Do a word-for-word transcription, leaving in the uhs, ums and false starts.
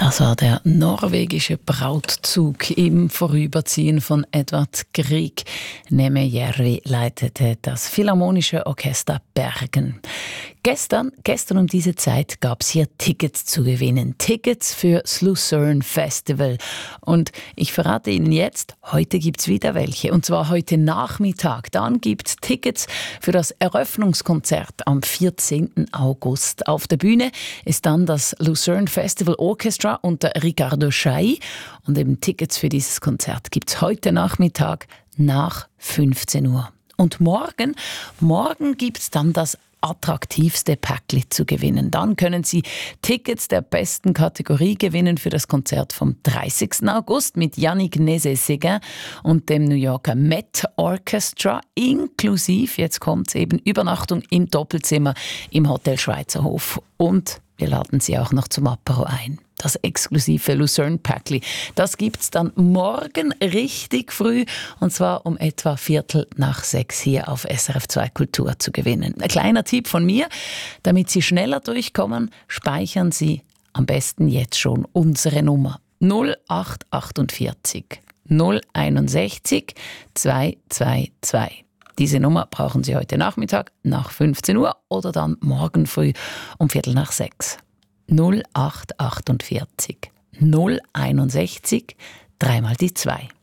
Das war der norwegische Brautzug im Vorüberziehen von Edvard Grieg. Nemejärvi leitete das Philharmonische Orchester Bergen. Gestern, gestern um diese Zeit gab es hier Tickets zu gewinnen. Tickets für das Lucerne Festival. Und ich verrate Ihnen jetzt, heute gibt es wieder welche. Und zwar heute Nachmittag. Dann gibt es Tickets für das Eröffnungskonzert am vierzehnten August. Auf der Bühne ist dann das Lucerne Festival Orchestra unter Riccardo Chailly. Und eben Tickets für dieses Konzert gibt es heute Nachmittag nach fünfzehn Uhr. Und morgen, morgen gibt es dann das attraktivste Päckli zu gewinnen. Dann können Sie Tickets der besten Kategorie gewinnen für das Konzert vom dreißigsten August mit Yannick Nézet-Séguin und dem New Yorker Met Orchestra, inklusive, jetzt kommt's eben, Übernachtung im Doppelzimmer im Hotel Schweizerhof. Und wir laden Sie auch noch zum Apero ein. Das exklusive Lucerne-Päckli, das gibt's dann morgen richtig früh, und zwar um etwa Viertel nach sechs hier auf S R F zwei Kultur zu gewinnen. Ein kleiner Tipp von mir, damit Sie schneller durchkommen, speichern Sie am besten jetzt schon unsere Nummer null acht achtundvierzig null einundsechzig zweihundertzweiundzwanzig. Diese Nummer brauchen Sie heute Nachmittag nach fünfzehn Uhr oder dann morgen früh um Viertel nach sechs. null acht achtundvierzig null einundsechzig, dreimal die zwei.